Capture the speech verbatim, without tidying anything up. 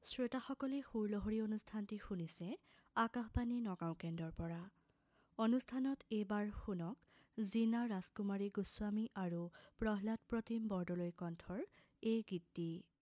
শ্ৰোতাসকলে সুৰলহৰী অনুষ্ঠানটি শুনিছে আকাশবাণী নগাঁও কেন্দ্ৰৰ পৰা। অনুষ্ঠানত এইবাৰ শুনক জিনা ৰাজকুমাৰী গোস্বামী আৰু প্ৰহ্লাদ প্ৰতিম বৰদলৈ কণ্ঠৰ এই গীতটি।